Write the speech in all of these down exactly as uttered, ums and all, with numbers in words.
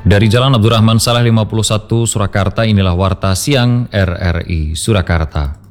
Dari Jalan Abdurrahman Saleh lima puluh satu, Surakarta, inilah Warta Siang R R I Surakarta.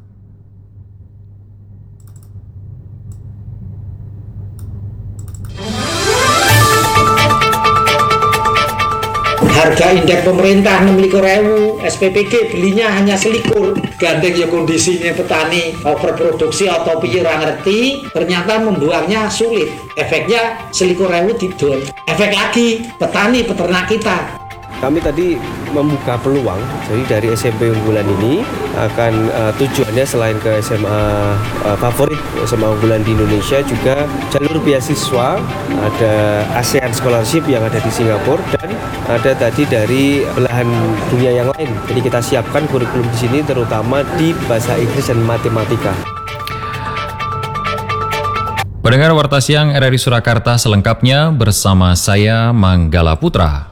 Harga indeks pemerintah enam puluh ribu, S P P G belinya hanya selikur. Gandeng ya kondisinya petani overproduksi atau piye ora ngerti, ternyata membuangnya sulit. Efeknya selikur ribu didol. Efek lagi petani peternak kita. Kami tadi membuka peluang, jadi dari S M P unggulan ini akan uh, tujuannya selain ke S M A uh, favorit S M A unggulan di Indonesia, juga jalur beasiswa, ada ASEAN Scholarship yang ada di Singapura, dan ada tadi dari belahan dunia yang lain. Jadi kita siapkan kurikulum di sini terutama di bahasa Inggris dan matematika. Pendengar Warta Siang R R I Surakarta, selengkapnya bersama saya Manggala Putra.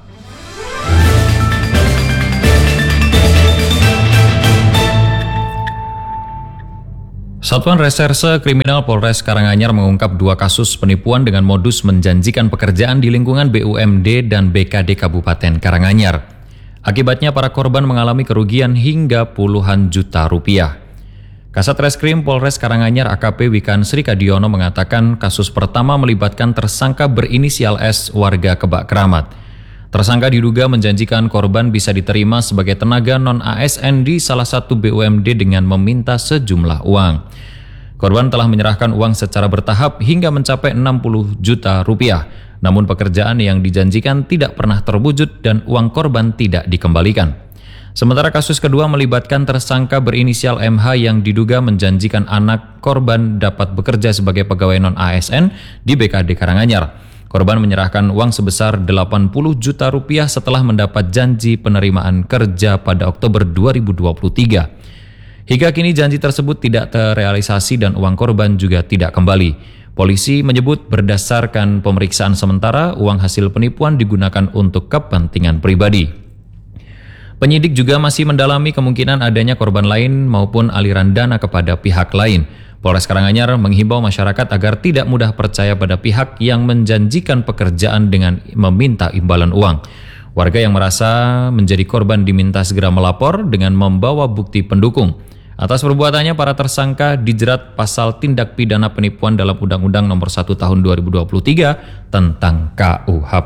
Satuan Reserse Kriminal Polres Karanganyar mengungkap dua kasus penipuan dengan modus menjanjikan pekerjaan di lingkungan B U M D dan B K D Kabupaten Karanganyar. Akibatnya para korban mengalami kerugian hingga puluhan juta rupiah. Kasat Reskrim Polres Karanganyar A K P Wikan Sri Kadiono mengatakan kasus pertama melibatkan tersangka berinisial S warga Kebak Keramat. Tersangka diduga menjanjikan korban bisa diterima sebagai tenaga non-A S N di salah satu B U M D dengan meminta sejumlah uang. Korban telah menyerahkan uang secara bertahap hingga mencapai enam puluh juta rupiah. Namun pekerjaan yang dijanjikan tidak pernah terwujud dan uang korban tidak dikembalikan. Sementara kasus kedua melibatkan tersangka berinisial M H yang diduga menjanjikan anak korban dapat bekerja sebagai pegawai non-A S N di B K D Karanganyar. Korban menyerahkan uang sebesar delapan puluh juta rupiah setelah mendapat janji penerimaan kerja pada Oktober dua ribu dua puluh tiga. Hingga kini janji tersebut tidak terrealisasi dan uang korban juga tidak kembali. Polisi menyebut berdasarkan pemeriksaan sementara, uang hasil penipuan digunakan untuk kepentingan pribadi. Penyidik juga masih mendalami kemungkinan adanya korban lain maupun aliran dana kepada pihak lain. Polres Karanganyar menghimbau masyarakat agar tidak mudah percaya pada pihak yang menjanjikan pekerjaan dengan meminta imbalan uang. Warga yang merasa menjadi korban diminta segera melapor dengan membawa bukti pendukung. Atas perbuatannya, para tersangka dijerat pasal tindak pidana penipuan dalam Undang-Undang Nomor satu Tahun dua ribu dua puluh tiga tentang K U H P.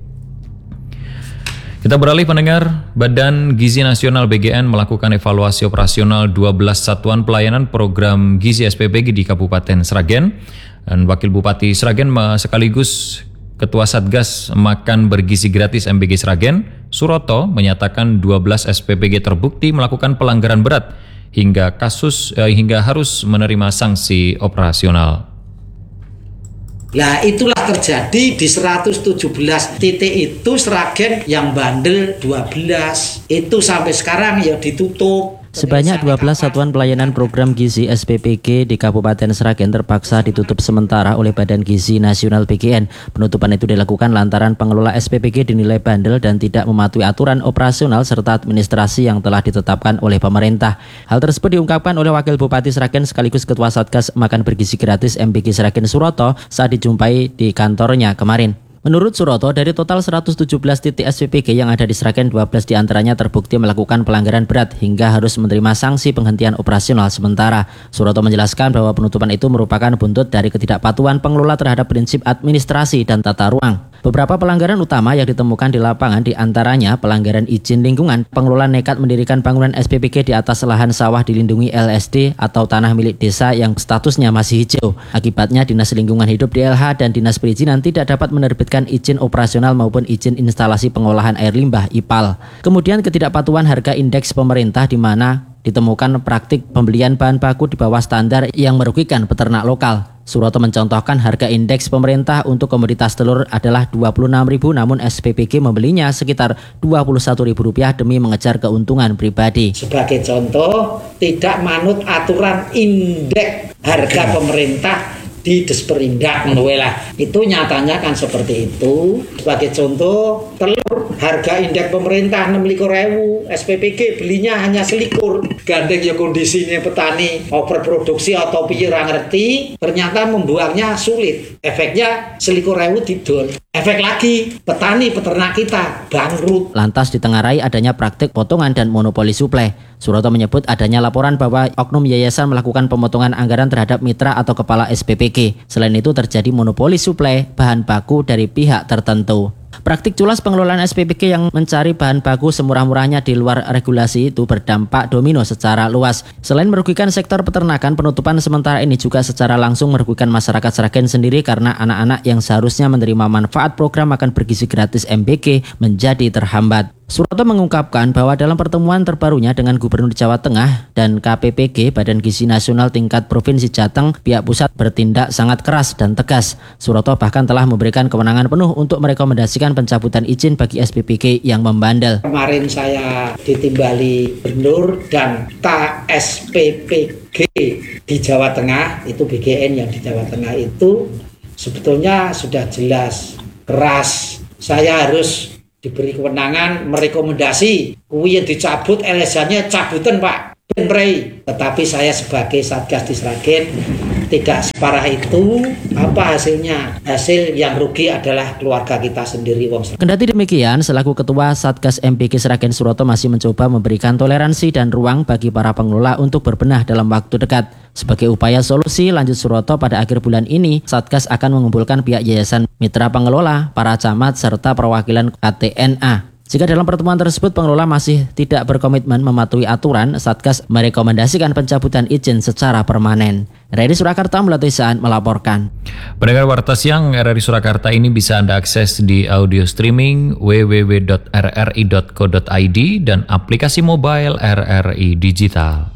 Kita beralih, pendengar. Badan Gizi Nasional B G N melakukan evaluasi operasional dua belas satuan pelayanan program gizi S P P G di Kabupaten Sragen. Dan Wakil Bupati Sragen sekaligus Ketua Satgas Makan Bergizi Gratis M B G Sragen, Suroto, menyatakan dua belas S P P G terbukti melakukan pelanggaran berat hingga kasus eh, hingga harus menerima sanksi operasional. Nah, itulah terjadi di seratus tujuh belas titik itu Sragen yang bandel dua belas. Itu sampai sekarang ya ditutup. Sebanyak dua belas satuan pelayanan program gizi S P P G di Kabupaten Sragen terpaksa ditutup sementara oleh Badan Gizi Nasional B G N. Penutupan itu dilakukan lantaran pengelola S P P G dinilai bandel dan tidak mematuhi aturan operasional serta administrasi yang telah ditetapkan oleh pemerintah. Hal tersebut diungkapkan oleh Wakil Bupati Sragen sekaligus Ketua Satgas Makan Bergizi Gratis M B G Sragen, Suroto, saat dijumpai di kantornya kemarin. Menurut Suroto, dari total seratus tujuh belas titik S P P G yang ada di Sragen, dua belas diantaranya terbukti melakukan pelanggaran berat hingga harus menerima sanksi penghentian operasional sementara. Suroto menjelaskan bahwa penutupan itu merupakan buntut dari ketidakpatuhan pengelola terhadap prinsip administrasi dan tata ruang. Beberapa pelanggaran utama yang ditemukan di lapangan diantaranya pelanggaran izin lingkungan, pengelola nekat mendirikan bangunan S P P G di atas lahan sawah dilindungi L S D atau tanah milik desa yang statusnya masih hijau. Akibatnya Dinas Lingkungan Hidup D L H dan Dinas Perizinan tidak dapat menerbitkan izin operasional maupun izin instalasi pengolahan air limbah I P A L. Kemudian ketidakpatuhan harga indeks pemerintah di mana ditemukan praktik pembelian bahan baku di bawah standar yang merugikan peternak lokal. Suroto mencontohkan harga indeks pemerintah untuk komoditas telur adalah dua puluh enam ribu rupiah, namun S P P G membelinya sekitar dua puluh satu ribu rupiah demi mengejar keuntungan pribadi. Sebagai contoh, tidak manut aturan indeks harga pemerintah di Desperindak lah. Itu nyatanya kan seperti itu. Sebagai contoh, telur harga indeks pemerintah enam puluh ribu, S P P G belinya hanya selikur. Gandeng ya kondisinya petani overproduksi atau piye ora ngerti, ternyata membuangnya sulit. Efeknya selikur ribu didol. efek lagi petani peternak kita bangkrut. Lantas ditengarai adanya praktik potongan dan monopoli suplai. Suroto menyebut adanya laporan bahwa oknum yayasan melakukan pemotongan anggaran terhadap mitra atau kepala S P P G. Selain itu terjadi monopoli suplai bahan baku dari pihak tertentu. Praktik culas pengelolaan S P P G yang mencari bahan baku semurah-murahnya di luar regulasi itu berdampak domino secara luas. Selain merugikan sektor peternakan, penutupan sementara ini juga secara langsung merugikan masyarakat Sragen sendiri karena anak-anak yang seharusnya menerima manfaat program makan bergizi gratis M B G menjadi terhambat. Suroto mengungkapkan bahwa dalam pertemuan terbarunya dengan Gubernur Jawa Tengah dan K P P G Badan Gizi Nasional tingkat Provinsi Jateng, pihak pusat bertindak sangat keras dan tegas. Suroto bahkan telah memberikan kewenangan penuh untuk merekomendasikan pencabutan izin bagi S P P G yang membandel. Kemarin saya ditimbali Gubernur dan K S P P G di Jawa Tengah, itu B G N yang di Jawa Tengah itu sebetulnya sudah jelas, keras. Saya harus diberi kewenangan merekomendasi kuwi yang dicabut L S H-nya cabutan Pak Ben Prei. Tetapi saya sebagai Satgas di Sragen tidak separah itu. Apa hasilnya? Hasil yang rugi adalah keluarga kita sendiri wong Sragen. Kendati demikian, selaku Ketua Satgas M P G Sragen, Suroto masih mencoba memberikan toleransi dan ruang bagi para pengelola untuk berbenah dalam waktu dekat. Sebagai upaya solusi, lanjut Suroto, pada akhir bulan ini Satgas akan mengumpulkan pihak yayasan, mitra pengelola, para camat, serta perwakilan K T N A. Jika dalam pertemuan tersebut pengelola masih tidak berkomitmen mematuhi aturan, Satgas merekomendasikan pencabutan izin secara permanen. R R I Surakarta melalui Saan melaporkan. Pendengar Warta Siang, R R I Surakarta ini bisa Anda akses di audio streaming w w w titik r r i titik co titik i d dan aplikasi mobile R R I Digital.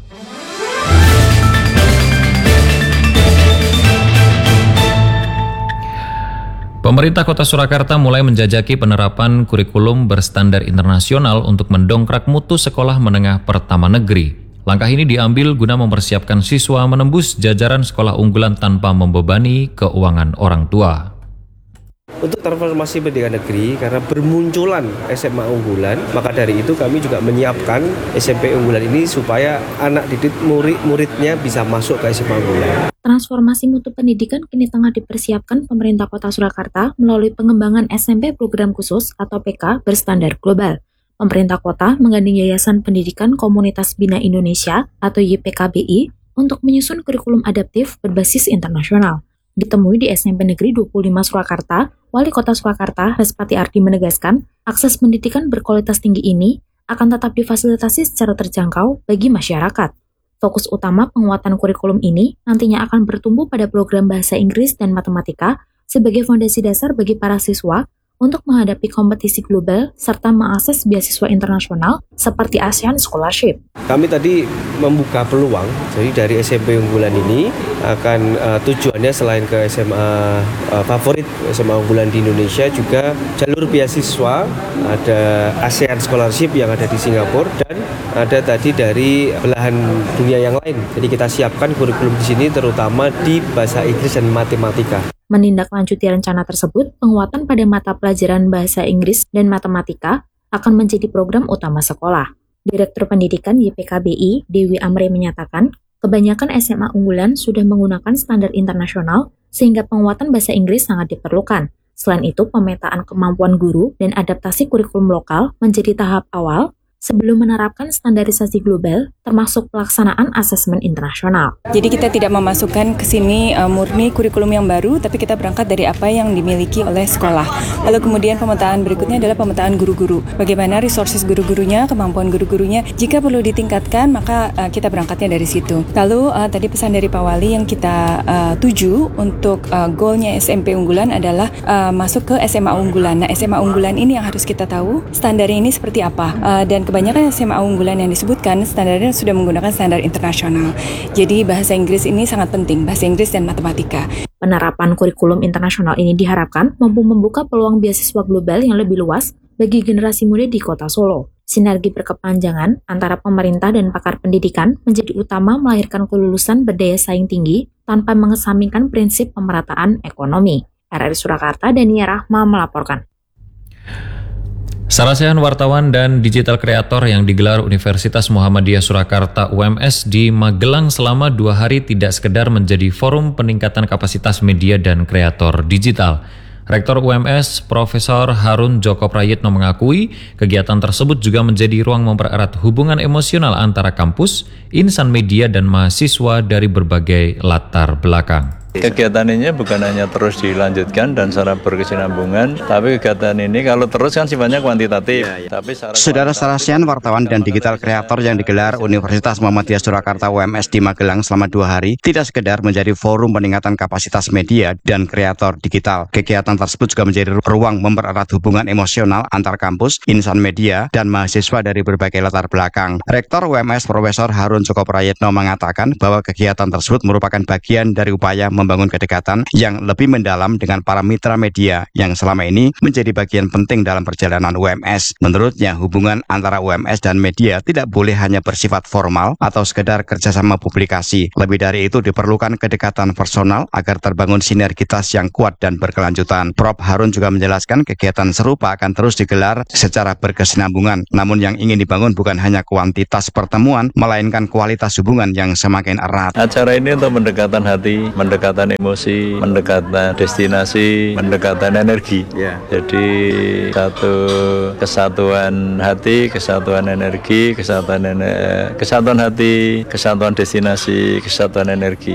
Pemerintah Kota Surakarta mulai menjajaki penerapan kurikulum berstandar internasional untuk mendongkrak mutu sekolah menengah pertama negeri. Langkah ini diambil guna mempersiapkan siswa menembus jajaran sekolah unggulan tanpa membebani keuangan orang tua. Untuk transformasi pendidikan negeri, karena bermunculan S M A unggulan, maka dari itu kami juga menyiapkan S M P unggulan ini supaya anak didik murid-muridnya bisa masuk ke S M A unggulan. Transformasi mutu pendidikan kini tengah dipersiapkan pemerintah Kota Surakarta melalui pengembangan S M P program khusus atau P K berstandar global. Pemerintah kota menggandeng Yayasan Pendidikan Komunitas Bina Indonesia atau Y P K B I untuk menyusun kurikulum adaptif berbasis internasional. Ditemui di S M P Negeri dua puluh lima Surakarta, Wali Kota Surakarta, Respati Ardi menegaskan, akses pendidikan berkualitas tinggi ini akan tetap difasilitasi secara terjangkau bagi masyarakat. Fokus utama penguatan kurikulum ini nantinya akan bertumbuh pada program bahasa Inggris dan matematika sebagai fondasi dasar bagi para siswa untuk menghadapi kompetisi global serta mengakses beasiswa internasional seperti ASEAN Scholarship. Kami tadi membuka peluang, jadi dari S M P unggulan ini akan uh, tujuannya selain ke S M A uh, favorit S M A unggulan di Indonesia, juga jalur beasiswa, ada ASEAN Scholarship yang ada di Singapura dan ada tadi dari belahan dunia yang lain. Jadi kita siapkan kurikulum di sini terutama di bahasa Inggris dan matematika. Menindaklanjuti rencana tersebut, penguatan pada mata pelajaran bahasa Inggris dan matematika akan menjadi program utama sekolah. Direktur Pendidikan Y P K B I, Dewi Amre menyatakan, kebanyakan S M A unggulan sudah menggunakan standar internasional sehingga penguatan bahasa Inggris sangat diperlukan. Selain itu, pemetaan kemampuan guru dan adaptasi kurikulum lokal menjadi tahap awal sebelum menerapkan standarisasi global, termasuk pelaksanaan asesmen internasional. Jadi kita tidak memasukkan ke sini uh, murni kurikulum yang baru, tapi kita berangkat dari apa yang dimiliki oleh sekolah. Lalu kemudian pemetaan berikutnya adalah pemetaan guru-guru. Bagaimana resources guru-gurunya, kemampuan guru-gurunya. Jika perlu ditingkatkan, maka uh, kita berangkatnya dari situ. Lalu uh, tadi pesan dari Pak Wali yang kita uh, tuju untuk uh, goalnya S M P unggulan adalah uh, masuk ke S M A unggulan. Nah, S M A unggulan ini yang harus kita tahu standarnya ini seperti apa. Uh, dan kebanyakan S M A unggulan yang disebutkan standarnya sudah menggunakan standar internasional. Jadi bahasa Inggris ini sangat penting, bahasa Inggris dan matematika. Penerapan kurikulum internasional ini diharapkan mampu membuka peluang beasiswa global yang lebih luas bagi generasi muda di Kota Solo. Sinergi berkepanjangan antara pemerintah dan pakar pendidikan menjadi utama melahirkan kelulusan berdaya saing tinggi tanpa mengesampingkan prinsip pemerataan ekonomi. R R I Surakarta, Dania Rahma melaporkan. Sarasehan wartawan dan digital kreator yang digelar Universitas Muhammadiyah Surakarta U M S di Magelang selama dua hari tidak sekedar menjadi forum peningkatan kapasitas media dan kreator digital. Rektor U M S Profesor Harun Joko Prayitno mengakui kegiatan tersebut juga menjadi ruang mempererat hubungan emosional antara kampus, insan media dan mahasiswa dari berbagai latar belakang. Kegiatan ini bukan hanya terus dilanjutkan dan secara berkesinambungan, tapi kegiatan ini kalau terus kan sifatnya kuantitatif. Ya, ya. Tapi Saudara Sarasian, wartawan dan digital kreator yang digelar Universitas Muhammadiyah Surakarta U M S di Magelang selama dua hari tidak sekedar menjadi forum peningkatan kapasitas media dan kreator digital. Kegiatan tersebut juga menjadi ruang mempererat hubungan emosional antar kampus, insan media, dan mahasiswa dari berbagai latar belakang. Rektor U M S Profesor Harun Joko Prayitno mengatakan bahwa kegiatan tersebut merupakan bagian dari upaya membangun kedekatan yang lebih mendalam dengan para mitra media yang selama ini menjadi bagian penting dalam perjalanan U M S. Menurutnya, hubungan antara U M S dan media tidak boleh hanya bersifat formal atau sekedar kerjasama publikasi. Lebih dari itu diperlukan kedekatan personal agar terbangun sinergitas yang kuat dan berkelanjutan. Profesor Harun juga menjelaskan kegiatan serupa akan terus digelar secara berkesinambungan. Namun yang ingin dibangun bukan hanya kuantitas pertemuan, melainkan kualitas hubungan yang semakin erat. Acara ini untuk mendekatan hati, mendekatan emosi, mendekatan destinasi, mendekatan energi. Yeah. Jadi satu kesatuan hati, kesatuan energi, kesatuan ener kesatuan hati, kesatuan destinasi, kesatuan energi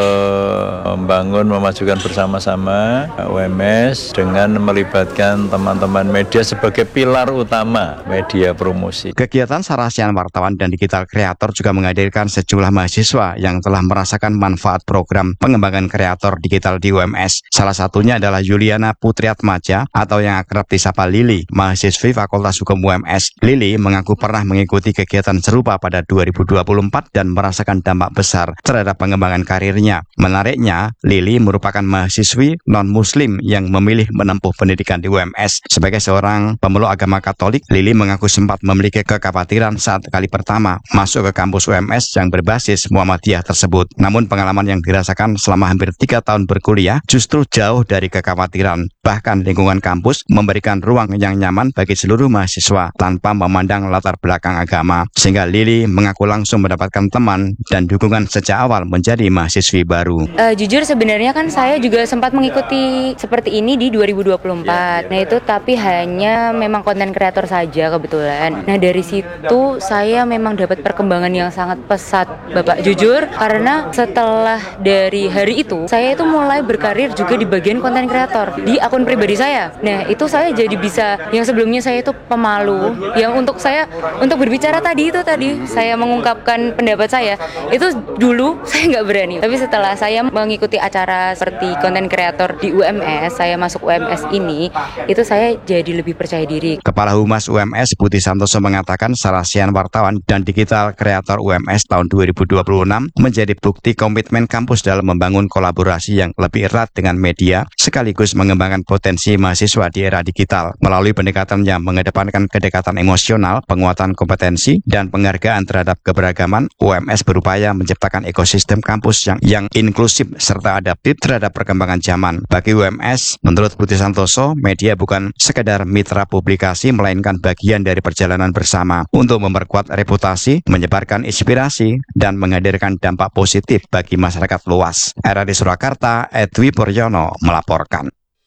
untuk membangun, memajukan bersama-sama U M S dengan melibatkan teman-teman media sebagai pilar utama media promosi. Kegiatan Sarasian wartawan dan digital kreator juga menghadirkan sejumlah mahasiswa yang telah merasakan manfaat program pengembangan kreator digital di U M S. Salah satunya adalah Yuliana Putriatmaja atau yang akrab disapa Lili, mahasiswi Fakultas Hukum U M S. Lili mengaku pernah mengikuti kegiatan serupa pada dua ribu dua puluh empat dan merasakan dampak besar terhadap pengembangan karirnya. Menariknya, Lili merupakan mahasiswi non-muslim yang memilih menempuh pendidikan di U M S. Sebagai seorang pemeluk agama Katolik, Lili mengaku sempat memiliki kekhawatiran saat kali pertama masuk ke kampus U M S yang berbasis Muhammadiyah tersebut. Namun pengalaman yang dirasakan selama hampir tiga tahun berkuliah justru jauh dari kekhawatiran. Bahkan lingkungan kampus memberikan ruang yang nyaman bagi seluruh mahasiswa tanpa memandang latar belakang agama. Sehingga Lili mengaku langsung mendapatkan teman dan dukungan sejak awal menjadi mahasiswi baru. Uh, jujur sebenarnya kan saya juga sempat mengikuti seperti ini di dua ribu dua puluh empat. Nah itu tapi hanya memang konten kreator saja kebetulan. Nah dari situ saya memang dapat perkembangan yang sangat pesat, Bapak. Jujur karena setelah dari hari itu saya itu mulai berkarir juga di bagian konten kreator di akun pribadi saya. Nah itu saya jadi bisa, yang sebelumnya saya itu pemalu, yang untuk saya untuk berbicara tadi itu tadi saya mengungkapkan pendapat saya itu dulu saya nggak berani. Tapi setelah saya mengikuti acara seperti konten kreator di U M S, saya masuk U M S ini, itu saya jadi lebih percaya diri. Kepala Humas U M S Budi Santoso mengatakan Sarasian wartawan dan digital kreator U M S tahun dua ribu dua puluh enam menjadi bukti komitmen kampus dalam membangun kolaborasi yang lebih erat dengan media sekaligus mengembangkan potensi mahasiswa di era digital. Melalui pendekatan yang mengedepankan kedekatan emosional, penguatan kompetensi, dan penghargaan terhadap keberagaman, U M S berupaya menciptakan ekosistem kampus yang, yang inklusif serta adaptif terhadap perkembangan zaman. Bagi U M S, menurut Budi Santoso, media bukan sekedar mitra publikasi, melainkan bagian dari perjalanan bersama untuk memperkuat reputasi, menyebarkan inspirasi, dan menghadirkan dampak positif bagi masyarakat luas. R R D Surakarta, Edwi Puryono melaporkan.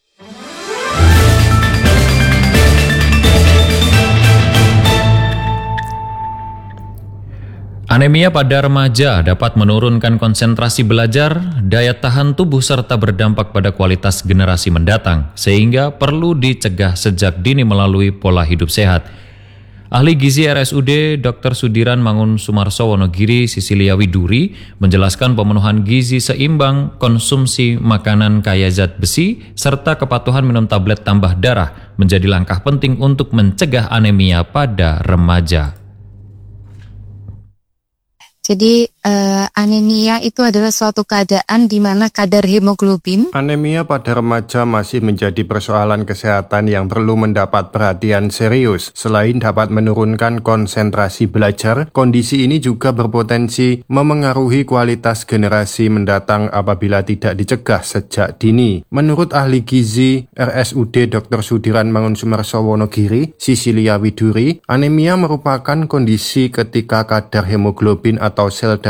Anemia pada remaja dapat menurunkan konsentrasi belajar, daya tahan tubuh serta berdampak pada kualitas generasi mendatang, sehingga perlu dicegah sejak dini melalui pola hidup sehat. Ahli gizi R S U D Doktor Sudiran Mangun Sumarso Wonogiri Sisilia Widuri menjelaskan pemenuhan gizi seimbang, konsumsi makanan kaya zat besi, serta kepatuhan minum tablet tambah darah menjadi langkah penting untuk mencegah anemia pada remaja. Jadi uh, anemia itu adalah suatu keadaan di mana kadar hemoglobin. Anemia pada remaja masih menjadi persoalan kesehatan yang perlu mendapat perhatian serius. Selain dapat menurunkan konsentrasi belajar, kondisi ini juga berpotensi memengaruhi kualitas generasi mendatang apabila tidak dicegah sejak dini. Menurut ahli gizi R S U D Doktor Sudiran Mangun Sumarso Wonogiri, Sisilia Widuri, anemia merupakan kondisi ketika kadar hemoglobin atau atau sel darah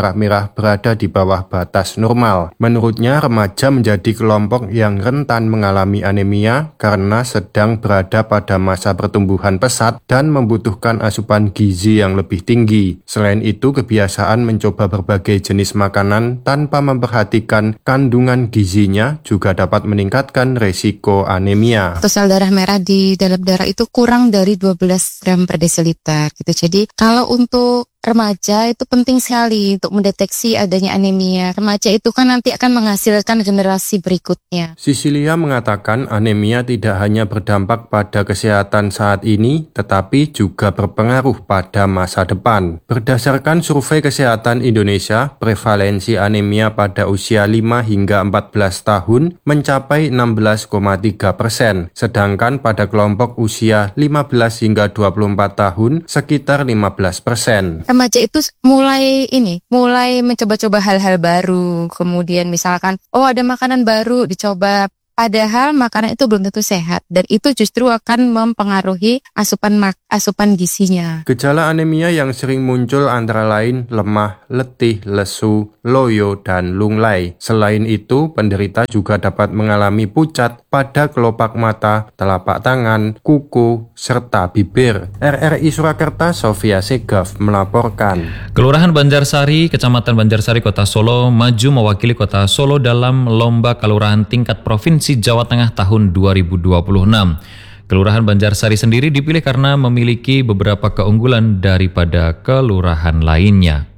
darah merah berada di bawah batas normal. Menurutnya, remaja menjadi kelompok yang rentan mengalami anemia karena sedang berada pada masa pertumbuhan pesat dan membutuhkan asupan gizi yang lebih tinggi. Selain itu, kebiasaan mencoba berbagai jenis makanan tanpa memperhatikan kandungan gizinya juga dapat meningkatkan resiko anemia. Atau sel darah merah di dalam darah itu kurang dari dua belas gram per desiliter gitu. Jadi kalau untuk remaja itu penting sekali untuk mendeteksi adanya anemia. Remaja itu kan nanti akan menghasilkan generasi berikutnya. Sisilia mengatakan anemia tidak hanya berdampak pada kesehatan saat ini, tetapi juga berpengaruh pada masa depan. Berdasarkan survei kesehatan Indonesia, prevalensi anemia pada usia lima hingga empat belas tahun mencapai enam belas koma tiga persen, sedangkan pada kelompok usia lima belas hingga dua puluh empat tahun sekitar lima belas persen. Remaja itu mulai ini, mulai mencoba-coba hal-hal baru. Kemudian misalkan, oh ada makanan baru dicoba. Padahal makanan itu belum tentu sehat dan itu justru akan mempengaruhi asupan mak- asupan gizinya. Gejala anemia yang sering muncul antara lain lemah, letih, lesu, loyo, dan lunglai. Selain itu, penderita juga dapat mengalami pucat pada kelopak mata, telapak tangan, kuku, serta bibir. R R I Surakarta, Sofia Segaf melaporkan. Kelurahan Banjarsari, Kecamatan Banjarsari, Kota Solo maju mewakili Kota Solo dalam Lomba Kelurahan Tingkat Provinsi Jawa Tengah tahun dua ribu dua puluh enam. Kelurahan Banjarsari sendiri dipilih karena memiliki beberapa keunggulan daripada kelurahan lainnya.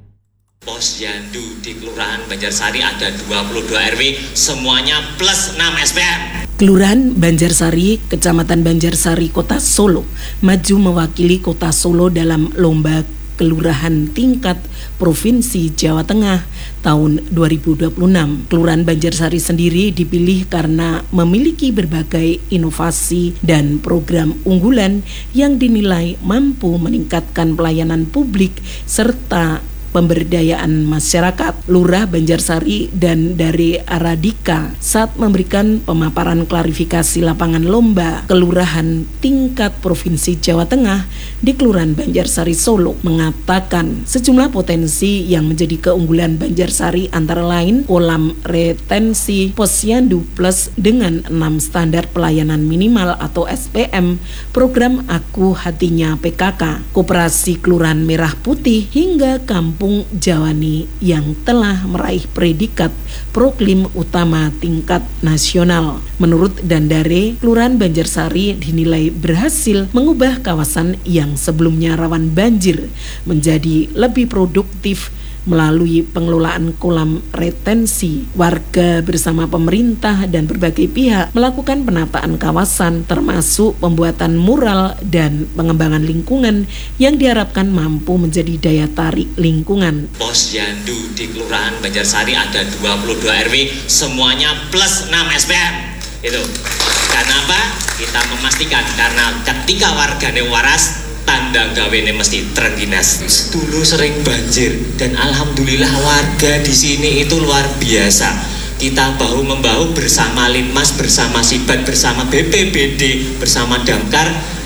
Posyandu di Kelurahan Banjarsari ada dua puluh dua R W, semuanya plus enam S P M. Kelurahan Banjarsari, Kecamatan Banjarsari, Kota Solo maju mewakili Kota Solo dalam Lomba Kelurahan Tingkat Provinsi Jawa Tengah tahun dua ribu dua puluh enam. Kelurahan Banjarsari sendiri dipilih karena memiliki berbagai inovasi dan program unggulan yang dinilai mampu meningkatkan pelayanan publik serta pemberdayaan masyarakat. Lurah Banjarsari dan dari Aradika saat memberikan pemaparan klarifikasi lapangan lomba Kelurahan Tingkat Provinsi Jawa Tengah di Kelurahan Banjarsari Solo mengatakan sejumlah potensi yang menjadi keunggulan Banjarsari antara lain kolam retensi Posyandu Plus dengan enam standar pelayanan minimal atau S P M, program Aku Hatinya P K K, Koperasi Kelurahan Merah Putih hingga Kampung Kampung Jawani yang telah meraih predikat Proklim Utama tingkat nasional. Menurut Dandare, Kelurahan Banjarsari dinilai berhasil mengubah kawasan yang sebelumnya rawan banjir menjadi lebih produktif melalui pengelolaan kolam retensi. Warga bersama pemerintah dan berbagai pihak melakukan penataan kawasan termasuk pembuatan mural dan pengembangan lingkungan yang diharapkan mampu menjadi daya tarik lingkungan. Posyandu di Kelurahan Banjarsari ada dua puluh dua R W, semuanya plus enam S P M. Itu. Karena apa? Kita memastikan karena ketika warganya waras, tanda gawene mesti terengginas. Dulu sering banjir dan alhamdulillah warga di sini itu luar biasa. Kita bahu membahu bersama Linmas, bersama Sibat, bersama B P B D, bersama Damkar.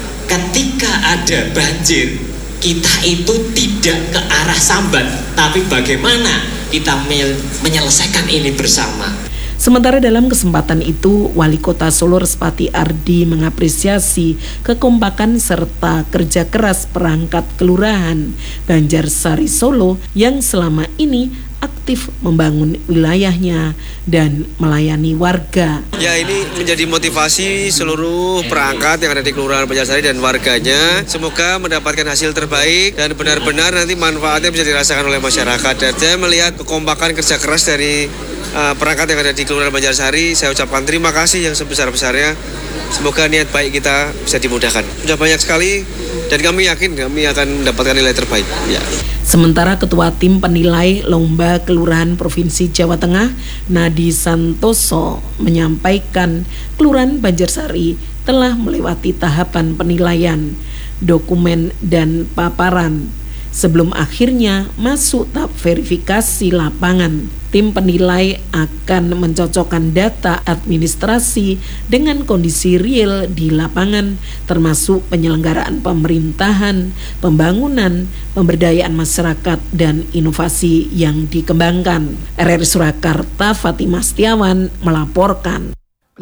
Ketika ada banjir, kita itu tidak ke arah sambat, tapi bagaimana kita menyelesaikan ini bersama. Sementara dalam kesempatan itu, Wali Kota Solo Respati Ardi mengapresiasi kekompakan serta kerja keras perangkat Kelurahan Banjarsari Solo yang selama ini aktif membangun wilayahnya dan melayani warga. Ya, ini menjadi motivasi seluruh perangkat yang ada di Kelurahan Banjarsari dan warganya. Semoga mendapatkan hasil terbaik dan benar-benar nanti manfaatnya bisa dirasakan oleh masyarakat. Dan saya melihat kekompakan kerja keras dari uh, perangkat yang ada di Kelurahan Banjarsari. Saya ucapkan terima kasih yang sebesar-besarnya. Semoga niat baik kita bisa dimudahkan. Sudah banyak sekali dan kami yakin kami akan mendapatkan nilai terbaik. Ya. Sementara Ketua Tim Penilai Lomba Kelurahan Provinsi Jawa Tengah, Nadi Santoso, menyampaikan Kelurahan Banjarsari telah melewati tahapan penilaian, dokumen, dan paparan. sebelum akhirnya masuk tahap verifikasi lapangan. Tim penilai akan mencocokkan data administrasi dengan kondisi real di lapangan, termasuk penyelenggaraan pemerintahan, pembangunan, pemberdayaan masyarakat, dan inovasi yang dikembangkan. R R I Surakarta, Fatimah Setiawan melaporkan.